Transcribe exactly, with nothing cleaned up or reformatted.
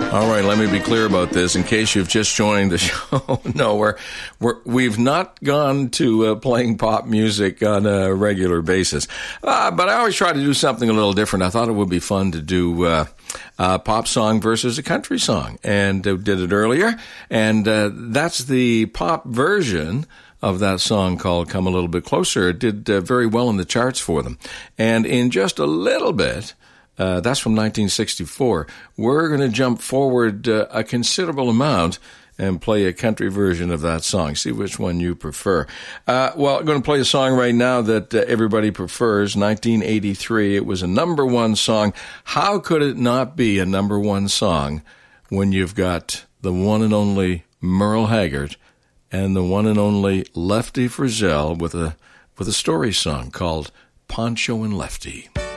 All right, let me be clear about this in case you've just joined the show. No, we're, we're, we've not gone to uh, playing pop music on a regular basis. Uh, but I always try to do something a little different. I thought it would be fun to do uh, a pop song versus a country song, and uh, did it earlier. And uh, that's the pop version of that song called Come a Little Bit Closer. It did uh, very well in the charts for them. And in just a little bit, Uh, that's from nineteen sixty-four. We're going to jump forward uh, a considerable amount and play a country version of that song. See which one you prefer. Uh, well, I'm going to play a song right now that uh, everybody prefers. nineteen eighty-three. It was a number one song. How could it not be a number one song when you've got the one and only Merle Haggard and the one and only Lefty Frizzell with a with a story song called Poncho and Lefty?